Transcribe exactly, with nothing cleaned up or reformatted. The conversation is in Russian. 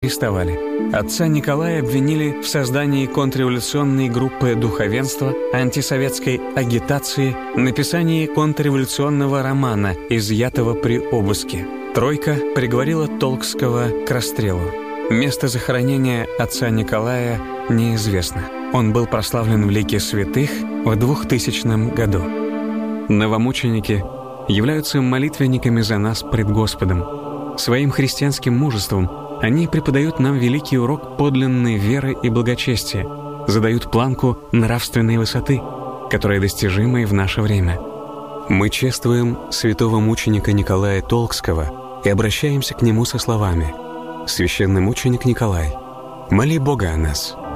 арестовали. Отца Николая обвинили в создании контрреволюционной группы духовенства, антисоветской агитации, написании контрреволюционного романа, изъятого при обыске. Тройка приговорила Толкского к расстрелу. Место захоронения отца Николая неизвестно. Он был прославлен в лике святых в двухтысячном году. Новомученики являются молитвенниками за нас пред Господом. Своим христианским мужеством они преподают нам великий урок подлинной веры и благочестия, задают планку нравственной высоты, которая достижима и в наше время. Мы чествуем святого мученика Николая Толкского и обращаемся к нему со словами: «Священный мученик Николай, моли Бога о нас».